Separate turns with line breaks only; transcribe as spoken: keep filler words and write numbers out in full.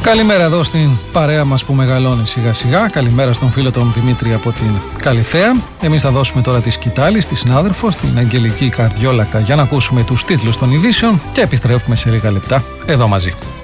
Καλημέρα εδώ στην παρέα μας που μεγαλώνει σιγά σιγά. Καλημέρα στον φίλο τον Δημήτρη από την Καλιθέα. Εμείς θα δώσουμε τώρα τη σκητάλη στη συνάδελφο, στην Αγγελική Καρδιόλακα, για να ακούσουμε τους τίτλους των ειδήσεων και επιστρέφουμε σε λίγα λεπτά εδώ μαζί.